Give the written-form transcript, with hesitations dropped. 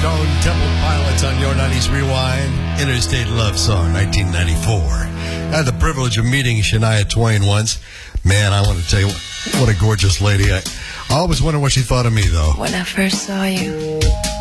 Stone Temple Pilots on your 90s Rewind. Interstate Love Song, 1994. I had the privilege of meeting Shania Twain once. Man, I want to tell you, what a gorgeous lady. I always wondered what she thought of me, though. When I first saw you,